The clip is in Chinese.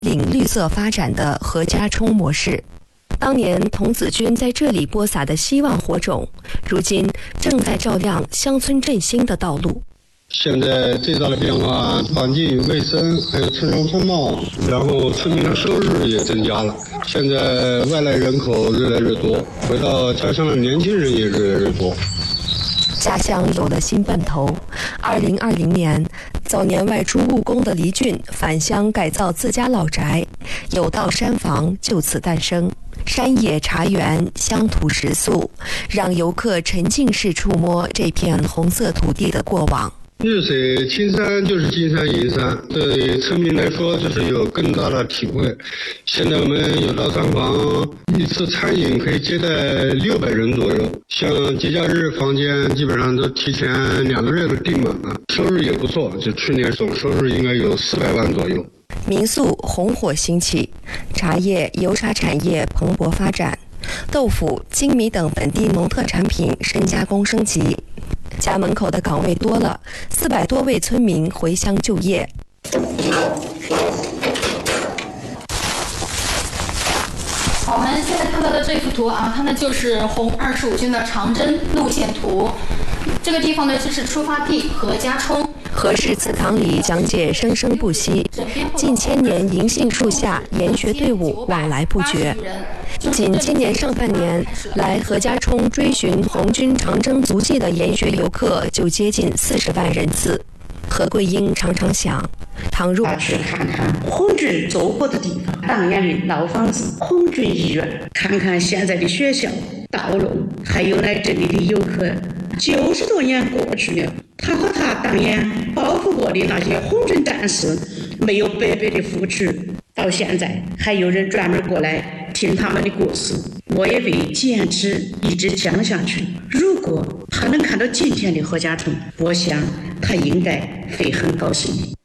领绿色发展的何家冲模式。当年童子军在这里播撒的希望火种，如今正在照亮乡村振兴的道路。 现在最大的变化，环境卫生，还有村容风貌，然后村民的收入也增加了。现在外来人口越来越多，回到家乡的年轻人也越来越多。 家乡有了新奔头。2020年，早年外出务工的黎俊返乡改造自家老宅，有道山房就此诞生。山野茶园，乡土食宿，让游客沉浸式触摸这片红色土地的过往。 绿水青山就是金山银山，对村民来说就是有更大的体会。现在我们有道山房一次餐饮可以接待600人左右，像节假日房间基本上都提前2个月都订满了，收入也不错，就去年总收入应该有400万左右。 民宿红火兴起，茶叶、油茶产业蓬勃发展，豆腐、精米等本地农特产品深加工升级。家门口的岗位多了，400多位村民回乡就业。 我们现在看到的这幅图啊，它呢就是红25军的长征路线图。这个地方呢就是出发地何家冲。 何氏祠堂里讲解生生不息，近千年银杏树下研学队伍往来不绝。仅今年上半年，来何家冲追寻红军长征足迹的研学游客就接近40万人次。何桂英常常想，倘若去看看红军走过的地方，当年的老房子、红军医院，看看现在的学校、道路，还有来这里的游客。90多年过去了，他和他当年保护过的那些红军战士没有白白的付出，到现在还有人专门过来听他们的故事。我也会坚持一直讲下去。如果他能看到今天的何家冲，我想他应该会很高兴。